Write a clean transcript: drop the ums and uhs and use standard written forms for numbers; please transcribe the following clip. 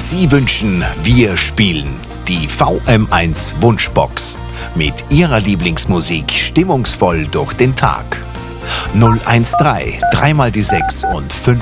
Sie wünschen, wir spielen die VM1 Wunschbox mit Ihrer Lieblingsmusik stimmungsvoll durch den Tag. 013 3 mal die 6 und 5